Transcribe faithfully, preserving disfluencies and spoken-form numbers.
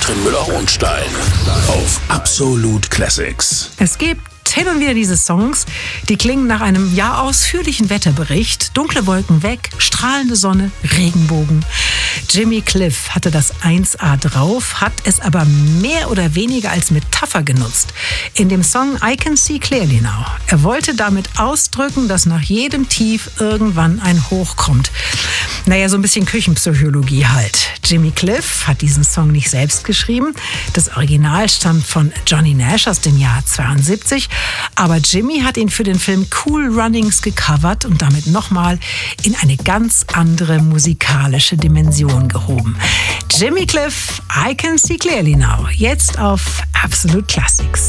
Katrin Müller-Hohenstein auf Absolut Classics. Es gibt hin und wieder diese Songs, die klingen nach einem ja ausführlichen Wetterbericht. Dunkle Wolken weg, strahlende Sonne, Regenbogen. Jimmy Cliff hatte das eins A drauf, hat es aber mehr oder weniger als Metapher genutzt. In dem Song I Can See Clearly Now. Er wollte damit ausdrücken, dass nach jedem Tief irgendwann ein Hoch kommt. Naja, so ein bisschen Küchenpsychologie halt. Jimmy Cliff hat diesen Song nicht selbst geschrieben. Das Original stammt von Johnny Nash aus dem Jahr zweiundsiebzig. Aber Jimmy hat ihn für den Film Cool Runnings gecovert und damit nochmal in eine ganz andere musikalische Dimension gehoben. Jimmy Cliff, I Can See Clearly Now. Jetzt auf Absolute Classics.